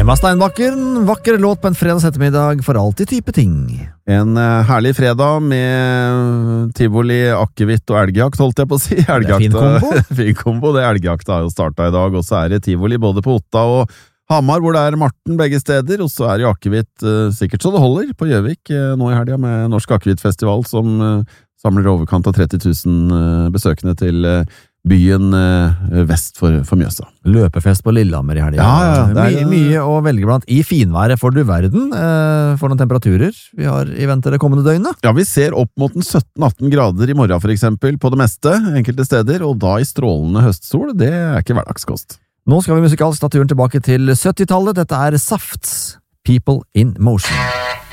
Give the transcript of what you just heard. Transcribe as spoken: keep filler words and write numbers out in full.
Emma Steinbakken, vakker låt på en fredags ettermiddag for alltid type ting. En uh, herlig fredag med tivoli, akevitt og elgjakt, holdt jeg på å si. Elgjakt, fin kombo. fin kombo, det elgjakt har jo startet i dag, og så er det tivoli både på Otta og Hamar, hvor det er Marten begge steder, og så er det akevitt uh, sikkert så det holder på Gjøvik uh, nå i helgen med Norsk Akevittfestival, som uh, samler overkant av tretti tusen uh, besøkende til uh, byen uh, vest for, for Mjøsa. Løpefest på Lillehammer i helgen. Ja, ja, det er, My, mye å velge blant. I finværet for du verden, uh, for noen temperaturer vi har i vente det kommende døgnet. Ja, vi ser opp mot en sytten atten grader i morgen for eksempel, på det meste, enkelte steder, og da i strålende høstsol, det er ikke hverdagskost. Nå skal vi musikalsk ta turen tilbake til syttitallet. Dette er Safts People in Motion.